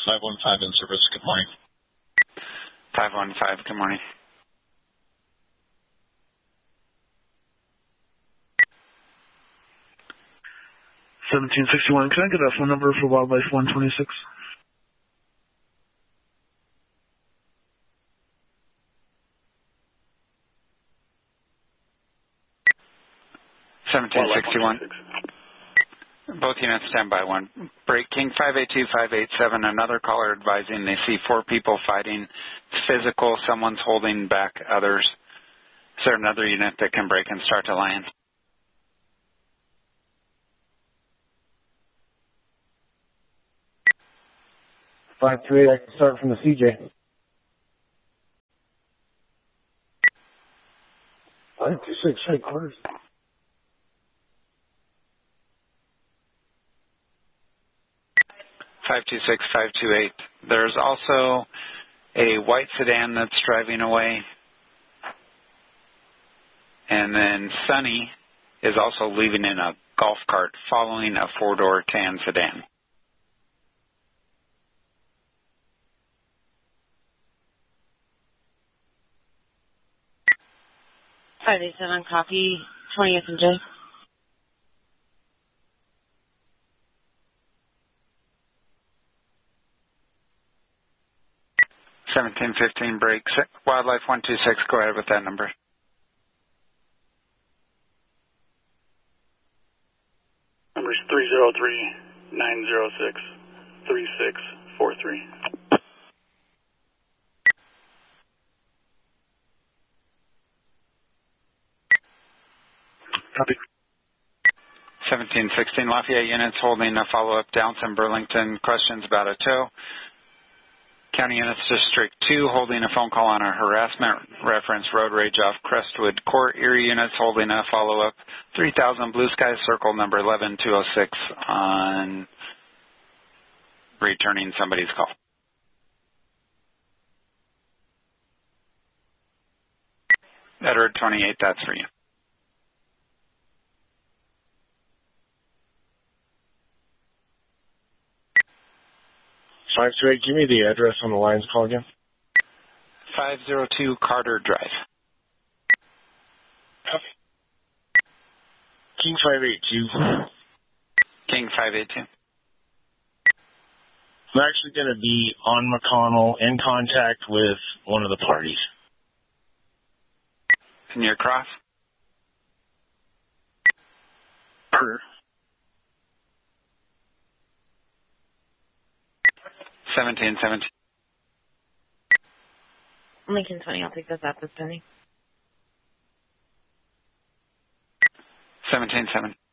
515 in service. Good morning. 515, good morning. $1761. Can I get a phone number for Wildlife 126? Both units stand by. One. Break King 582-587. Another caller advising they see 4 people fighting. It's physical. Someone's holding back others. Is there another unit that can break and start to Lion? 528, I can start from the CJ. 526, headquarters. $526-528. There's also a white sedan that's driving away. And then Sunny is also leaving in a golf cart following a 4-door tan sedan. 587, copy. 20th and J. $1715 break. Wildlife 126, go ahead with that number. Number's 303-906-3643. Copy. 1716 Lafayette units holding a follow-up Downton Burlington. Questions about a tow. County units District 2 holding a phone call on a harassment reference road rage off Crestwood Court. Erie units holding a follow-up 3000 Blue Sky Circle number 11206 on returning somebody's call. Edward 28, that's for you. 528, give me the address on the Lions call again. 502 Carter Drive. Copy. King 582. King 582. I'm actually going to be on McConnell in contact with one of the parties. And your cross? Per. 1717. Lincoln 20, I'll take this up this Penny. 1717.